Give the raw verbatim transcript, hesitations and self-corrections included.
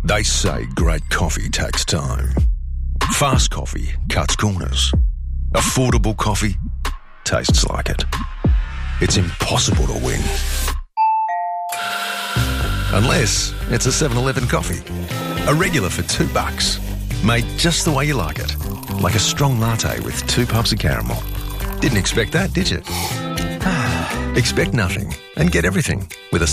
They say great coffee takes time. Fast coffee cuts corners. Affordable coffee tastes like it. It's impossible to win. Unless it's a seven eleven coffee. A regular for two bucks. Made just the way you like it. Like a strong latte with two pumps of caramel. Didn't expect that, did you? Expect nothing and get everything with a